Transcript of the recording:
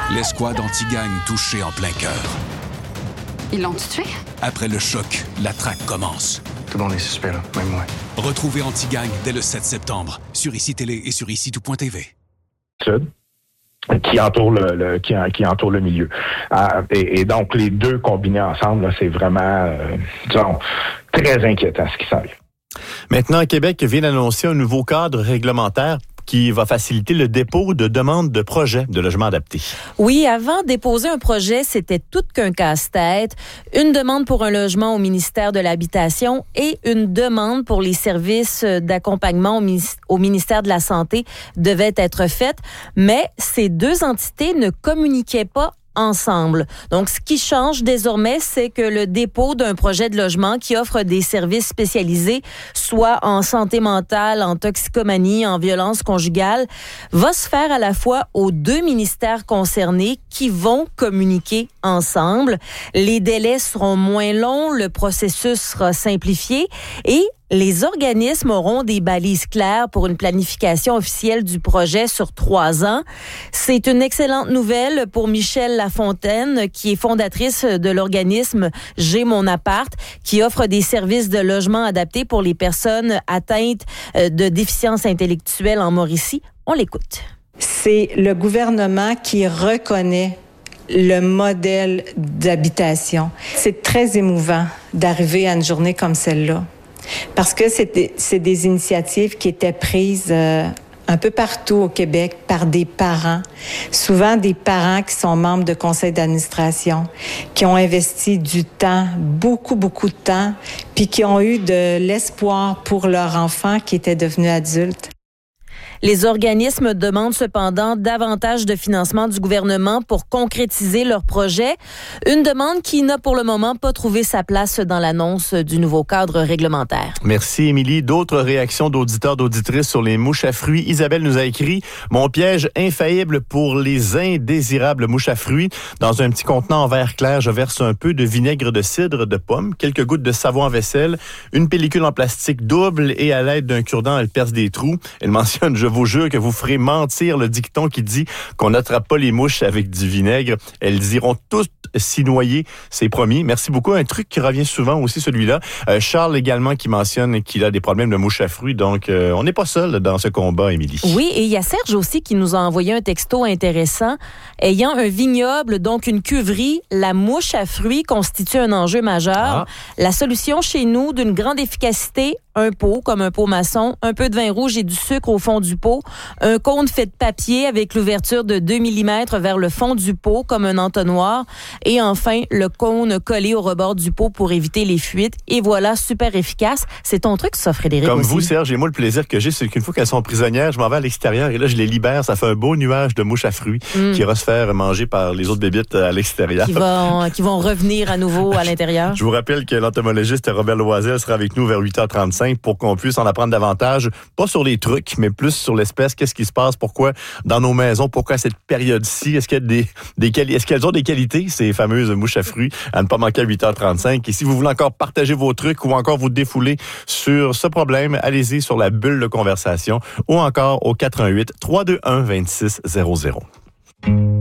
L'escouade anti-gang touchée en plein cœur. Ils l'ont tué? Après le choc, la traque commence. Tout le monde est suspect, là, même moi. Retrouvez Anti-Gang dès le 7 septembre sur ICI Télé et sur ICI-tout.tv. Qui entoure qui entoure le milieu. Et donc, les deux combinés ensemble, là, c'est vraiment, disons, très inquiétant ce qui s'en vient. Maintenant, Québec vient d'annoncer un nouveau cadre réglementaire qui va faciliter le dépôt de demandes de projets de logements adaptés. Oui, avant, déposer un projet, c'était tout qu'un casse-tête. Une demande pour un logement au ministère de l'Habitation et une demande pour les services d'accompagnement au ministère de la Santé devaient être faites, mais ces deux entités ne communiquaient pas ensemble. Donc, ce qui change désormais, c'est que le dépôt d'un projet de logement qui offre des services spécialisés, soit en santé mentale, en toxicomanie, en violence conjugale, va se faire à la fois aux deux ministères concernés qui vont communiquer ensemble. Les délais seront moins longs, le processus sera simplifié et les organismes auront des balises claires pour une planification officielle du projet sur 3 ans. C'est une excellente nouvelle pour Michèle Lafontaine, qui est fondatrice de l'organisme J'ai mon appart, qui offre des services de logement adaptés pour les personnes atteintes de déficience intellectuelle en Mauricie. On l'écoute. C'est le gouvernement qui reconnaît le modèle d'habitation. C'est très émouvant d'arriver à une journée comme celle-là. Parce que c'est des initiatives qui étaient prises un peu partout au Québec par des parents, souvent des parents qui sont membres de conseils d'administration, qui ont investi du temps, beaucoup de temps, puis qui ont eu de l'espoir pour leur enfant qui était devenu adulte. Les organismes demandent cependant davantage de financement du gouvernement pour concrétiser leur projet. Une demande qui n'a pour le moment pas trouvé sa place dans l'annonce du nouveau cadre réglementaire. Merci, Émilie. D'autres réactions d'auditeurs, d'auditrices sur les mouches à fruits. Isabelle nous a écrit « Mon piège infaillible pour les indésirables mouches à fruits. Dans un petit contenant en verre clair, je verse un peu de vinaigre de cidre de pomme, quelques gouttes de savon à vaisselle, une pellicule en plastique double et à l'aide d'un cure-dent, elle perce des trous. » Elle mentionne « Je vous jure que vous ferez mentir le dicton qui dit qu'on n'attrape pas les mouches avec du vinaigre. Elles iront toutes s'y noyer, c'est promis. » Merci beaucoup. Un truc qui revient souvent aussi, celui-là. Charles également qui mentionne qu'il a des problèmes de mouches à fruits. Donc, on n'est pas seul dans ce combat, Émilie. Oui, et il y a Serge aussi qui nous a envoyé un texto intéressant. Ayant un vignoble, donc une cuverie, la mouche à fruits constitue un enjeu majeur. La solution chez nous d'une grande efficacité, un pot, comme un pot maçon, un peu de vin rouge et du sucre au fond du pot, un cône fait de papier avec l'ouverture de 2 mm vers le fond du pot, comme un entonnoir, et enfin, le cône collé au rebord du pot pour éviter les fuites. Et voilà, super efficace. C'est ton truc, ça, Frédéric, comme aussi. Vous, Serge, et moi, le plaisir que j'ai, c'est qu'une fois qu'elles sont prisonnières, je m'en vais à l'extérieur et là, je les libère. Ça fait un beau nuage de mouches à fruits qui ira se faire manger par les autres bébites à l'extérieur. Qui vont revenir à nouveau à l'intérieur. Je vous rappelle que l'entomologiste Robert Loisel sera avec nous vers 8h35 pour qu'on puisse en apprendre davantage, pas sur les trucs, mais plus sur l'espèce. Qu'est-ce qui se passe? Pourquoi dans nos maisons? Pourquoi à cette période-ci? Est-ce qu'elles ont des qualités, ces fameuses mouches à fruits, à ne pas manquer à 8h35? Et si vous voulez encore partager vos trucs ou encore vous défouler sur ce problème, allez-y sur la bulle de conversation ou encore au 88 321 2600.